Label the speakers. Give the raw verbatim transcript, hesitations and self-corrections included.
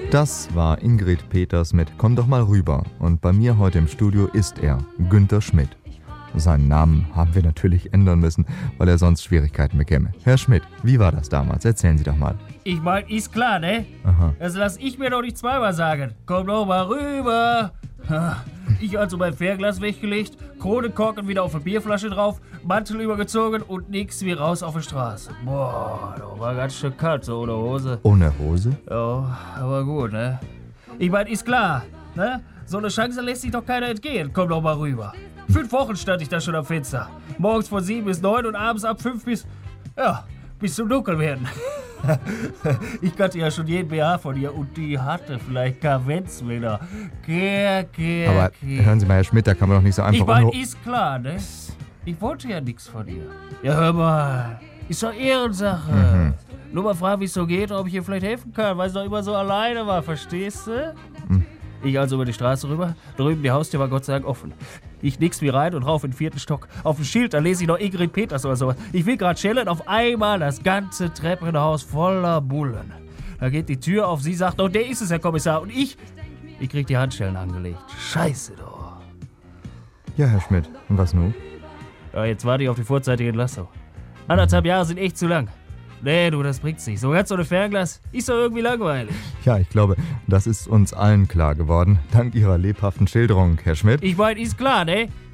Speaker 1: Das war Ingrid Peters mit Komm doch mal rüber. Und bei mir heute im Studio ist er, Günther Schmidt. Seinen Namen haben wir natürlich ändern müssen, weil er sonst Schwierigkeiten bekäme. Herr Schmidt, wie war das damals? Erzählen Sie doch mal.
Speaker 2: Ich mein, ist klar, ne?
Speaker 1: Aha.
Speaker 2: Das lass ich mir doch nicht zweimal sagen. Komm doch mal rüber. Ich also mein Fernglas weggelegt, Kronenkorken wieder auf eine Bierflasche drauf, Mantel übergezogen und nix wie raus auf die Straße. Boah, das war ganz schön kalt, so ohne Hose.
Speaker 1: Ohne Hose?
Speaker 2: Ja, aber gut, ne? Ich mein, ist klar, ne? So eine Chance lässt sich doch keiner entgehen. Komm doch mal rüber. Fünf Wochen stand ich da schon am Fenster. Morgens von sieben bis neun und abends ab fünf bis, ja, bis zum Dunkelwerden. Ich kannte ja schon jeden B H von ihr und die hatte vielleicht Kavenzmänner. Kehr, kehr,
Speaker 1: Aber
Speaker 2: kehr.
Speaker 1: hören Sie mal, Herr Schmidt, da kann man doch nicht so einfach...
Speaker 2: Ich mein,
Speaker 1: ohne-
Speaker 2: ist klar, ne? Ich wollte ja nichts von ihr. Ja, hör mal, ist doch Ehrensache.
Speaker 1: Mhm.
Speaker 2: Nur mal fragen, wie es so geht, ob ich ihr vielleicht helfen kann, weil sie doch immer so alleine war, verstehst du?
Speaker 1: Mhm.
Speaker 2: Ich also über die Straße rüber, drüben die Haustür war Gott sei Dank offen. Ich nix wie rein und rauf in den vierten Stock. Auf dem Schild, da lese ich noch Ingrid Peters oder sowas. Ich will grad schellen, auf einmal das ganze Treppenhaus voller Bullen. Da geht die Tür auf, sie sagt, oh, der ist es, Herr Kommissar. Und ich, ich krieg die Handschellen angelegt. Scheiße doch.
Speaker 1: Ja, Herr Schmidt, und was nun?
Speaker 2: Ja, jetzt warte ich auf die vorzeitige Entlassung. Anderthalb Jahre sind echt zu lang. Nee, du, das bringt's nicht. So ganz ohne Fernglas ist doch irgendwie langweilig.
Speaker 1: Ja, ich glaube, das ist uns allen klar geworden. Dank Ihrer lebhaften Schilderung, Herr Schmidt.
Speaker 2: Ich mein, ist klar, ne?